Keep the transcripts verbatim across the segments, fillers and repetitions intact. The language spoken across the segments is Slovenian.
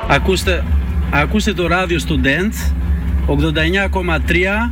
Ako ste, ako ste to radio student, ogdodajnjako ima trija.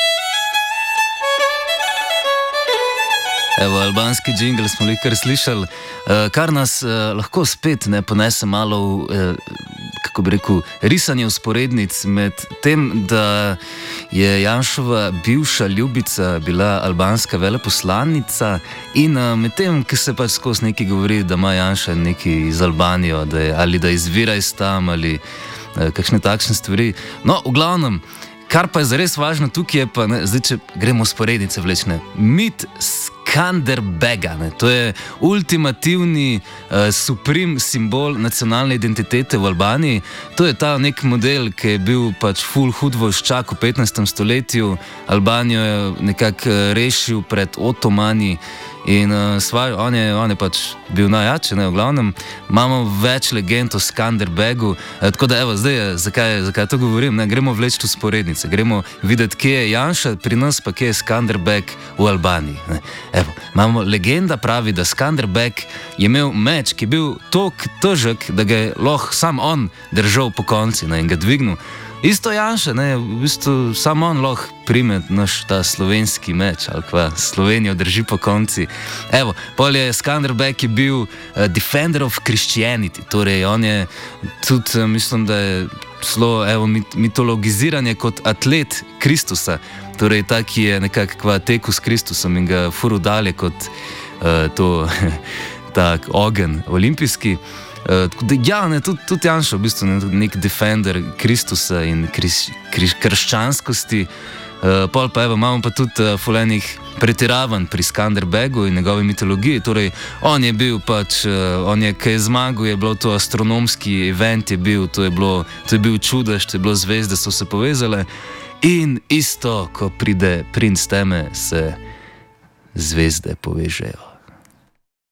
Evo, albanski džingl smo likar slišali, kar nas lahko spet ne ponese malo v, kako bi rekel, risanje usporednic med tem, da je Janševa bivša ljubica bila albanska veleposlanica in med tem, ki se pač skozi neki govori, da ima Janša neki iz Albanijo, da je, ali da izvira iz tam ali kakšne takšne stvari. No, v glavnem, kar pa je zares važno tukaj je pa, ne, zdaj, če gremo usporednice vlečne, mit Skanderbega, ne, to je ultimativni uh, suprim simbol nacionalne identitete v Albaniji. To je ta nek model, ki je bil pač ful hud vojščak v petnajstem stoletju. Albanijo je nekako rešil pred Otomani in uh, svaj, on, je, on je pač bil najjači, ne, v glavnem. Imamo več legend o Skanderbegu, uh, tako da evo, zdaj je, zakaj, zakaj to govorim, ne, gremo vleči usporednice, gremo videti, kje je Janša pri nas, pa kje je Skanderbeg v Albaniji. Ne. Evo, imamo legenda pravi, da Skanderbeg je imel meč, ki je bil toliko težek, da ga je lahko sam on držal po konci, ne, in ga dvignil. Isto Janša, ne, v bistvu sam on lahko prime naš ta slovenski meč, ali kva Slovenijo drži po konci. Evo, pol je Skanderbeg je bil uh, defender of Christianity, torej on je tudi, uh, mislim, da je zelo, evo, mit, mitologiziranje kot atlet Kristusa, torej ta, ki je nekako tekel s Kristusom in ga furu dalje kot uh, to, tak ogen olimpijski. Uh, da, ja, ne, tudi, tudi Janša v bistvu ne, nek defender Kristusa in kriš, kriš, krščanskosti. Uh, pol pa evo, imamo pa tudi uh, fulenih pretiravanj pri Skanderbegu in njegovi mitologiji. Torej, on je bil pač, uh, on je, kaj je zmagal, je bilo to astronomski event, je bil, to je bilo, to je bil čudež, to je bilo zvezde, so se povezale. In isto, ko pride princ teme, se zvezde povežejo.